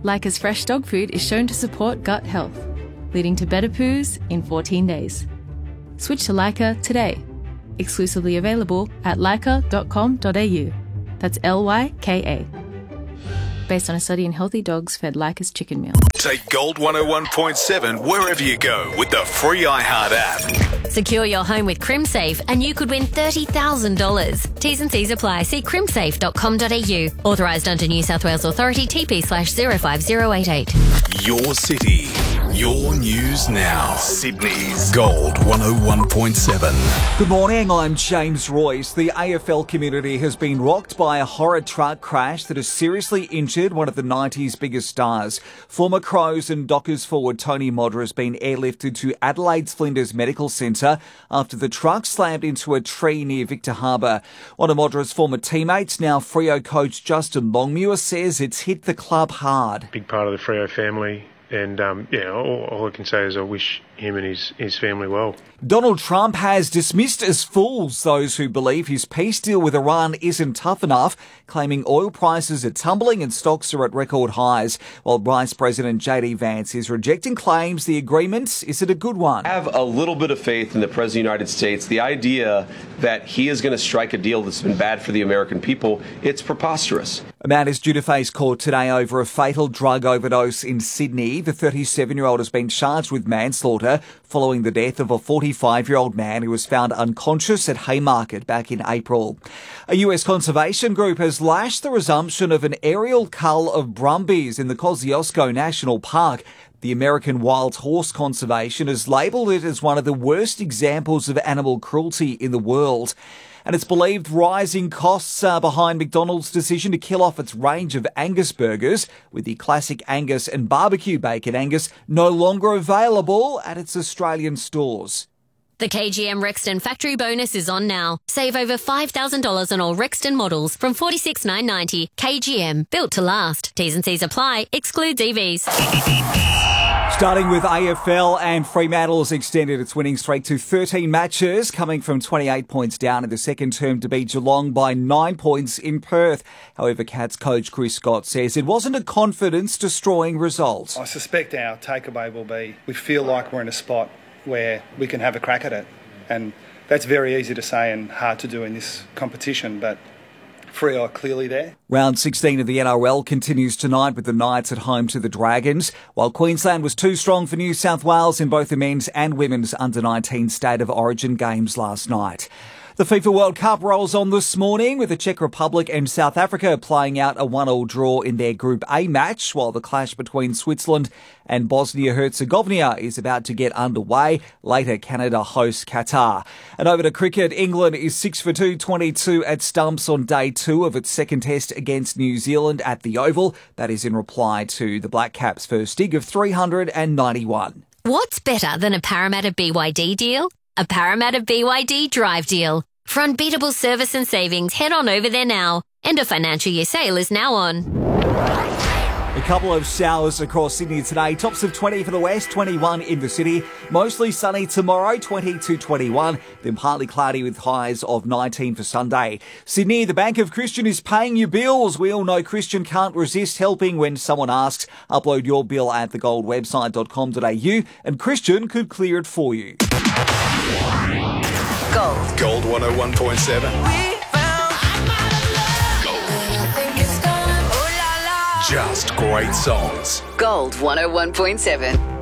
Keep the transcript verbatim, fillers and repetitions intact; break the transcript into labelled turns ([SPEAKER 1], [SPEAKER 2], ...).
[SPEAKER 1] Leica's fresh dog food is shown to support gut health, leading to better poos in fourteen days. Switch to Leica today. Exclusively available at leica dot com dot a u. That's L Y K A. Based on a study in healthy dogs fed Leica's chicken meal.
[SPEAKER 2] Take Gold one oh one point seven wherever you go with the free iHeart app.
[SPEAKER 3] Secure your home with CrimSafe and you could win thirty thousand dollars. T's and C's apply. See crimsafe dot com dot a u. Authorised under New South Wales Authority T P slash zero five zero eight eight.
[SPEAKER 2] Your city, your news now. Sydney's Gold one oh one point seven.
[SPEAKER 4] Good morning, I'm James Royce. The A F L community has been rocked by a horror truck crash that has seriously injured one of the nineties biggest stars. Former Crows and Dockers forward Tony Modra has been airlifted to Adelaide's Flinders Medical Centre after the truck slammed into a tree near Victor Harbour. One of Modra's former teammates, now Freo coach Justin Longmuir, says it's hit the club hard.
[SPEAKER 5] Big part of the Freo family. And, um, yeah, all, all I can say is I wish him and his, his family well.
[SPEAKER 4] Donald Trump has dismissed as fools those who believe his peace deal with Iran isn't tough enough, claiming oil prices are tumbling and stocks are at record highs, while Vice President J D Vance is rejecting claims the agreement isn't a good one.
[SPEAKER 6] I have a little bit of faith in the President of the United States. The idea that he is going to strike a deal that's been bad for the American people, it's preposterous.
[SPEAKER 4] A man is due to face court today over a fatal drug overdose in Sydney. The thirty-seven-year-old has been charged with manslaughter following the death of a forty-five-year-old man who was found unconscious at Haymarket back in April. A U S conservation group has lashed the resumption of an aerial cull of brumbies in the Kosciuszko National Park. The American Wild Horse Conservation has labelled it as one of the worst examples of animal cruelty in the world. And it's believed rising costs are behind McDonald's decision to kill off its range of Angus burgers, with the classic Angus and barbecue bacon Angus no longer available at its Australian stores.
[SPEAKER 3] The K G M Rexton factory bonus is on now. Save over five thousand dollars on all Rexton models from forty-six thousand nine hundred ninety dollars. K G M, built to last. T's and C's apply. Excludes E Vs.
[SPEAKER 4] Starting with A F L, and Fremantle's extended its winning streak to thirteen matches, coming from twenty-eight points down in the second term to beat Geelong by nine points in Perth. However, Cats coach Chris Scott says it wasn't a confidence-destroying result.
[SPEAKER 7] I suspect our takeaway will be we feel like we're in a spot where we can have a crack at it. And that's very easy to say and hard to do in this competition, but Freo are clearly there.
[SPEAKER 4] Round sixteen of the N R L continues tonight with the Knights at home to the Dragons, while Queensland was too strong for New South Wales in both the men's and women's under nineteen State of Origin games last night. The FIFA World Cup rolls on this morning with the Czech Republic and South Africa playing out a one-all draw in their Group A match, while the clash between Switzerland and Bosnia-Herzegovina is about to get underway. Later, Canada hosts Qatar. And over to cricket, England is six for two twenty-two at stumps on day two of its second test against New Zealand at the Oval. That is in reply to the Black Caps' first dig of three hundred ninety-one.
[SPEAKER 3] What's better than a Parramatta B Y D deal? A Parramatta B Y D drive deal. For unbeatable service and savings, head on over there now. End of financial year sale is now on.
[SPEAKER 4] A couple of showers across Sydney today. Tops of twenty for the west, twenty-one in the city. Mostly sunny tomorrow, twenty to twenty-one. Then partly cloudy with highs of nineteen for Sunday. Sydney, the Bank of Christian is paying your bills. We all know Christian can't resist helping when someone asks. Upload your bill at the gold website dot com dot a u and Christian could clear it for you.
[SPEAKER 2] Gold. Gold one oh one point seven. We found Gold. Just great songs.
[SPEAKER 8] Gold one oh one point seven.